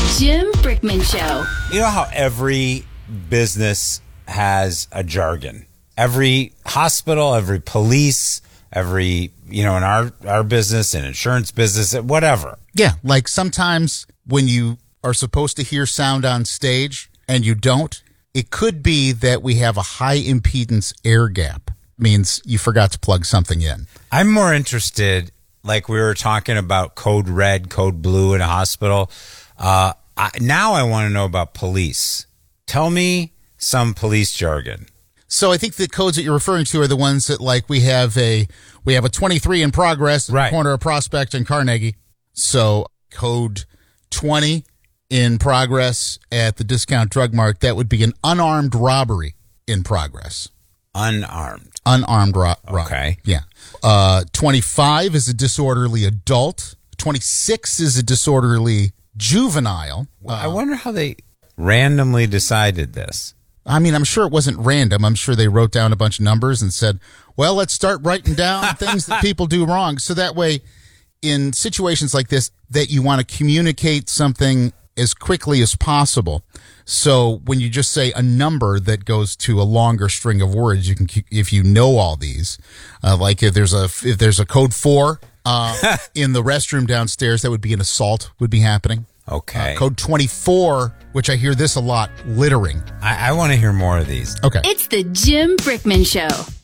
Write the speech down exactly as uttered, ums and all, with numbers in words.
Jim Brickman Show. You know how every business has a jargon? Every hospital, every police, every, you know, in our, our business, in insurance business, whatever. Yeah, like sometimes when you are supposed to hear sound on stage and you don't, it could be that we have a high impedance air gap. Means you forgot to plug something in. I'm more interested, like we were talking about code red, code blue in a hospital. Uh, I, now I want to know about police. Tell me some police jargon. So I think the codes that you're referring to are the ones that, like, we have a we have a twenty-three in progress, right, corner of Prospect and Carnegie. So code twenty in progress at the Discount Drug Mart, that would be an unarmed robbery in progress. Unarmed. Unarmed ro- robbery. Okay. Yeah. Uh, twenty-five is a disorderly adult. twenty-six is a disorderly juvenile. Uh, I wonder how they randomly decided this. I mean, I'm sure it wasn't random. I'm sure they wrote down a bunch of numbers and said, well, let's start writing down things that people do wrong. So that way, in situations like this, that you want to communicate something as quickly as possible. So when you just say a number that goes to a longer string of words, you can, if you know all these, uh, like if there's a if there's a code four uh, in the restroom downstairs, that would be an assault would be happening. Okay. Uh, code twenty-four, which I hear this a lot, littering. I, I want to hear more of these. Okay. It's the Jim Brickman Show.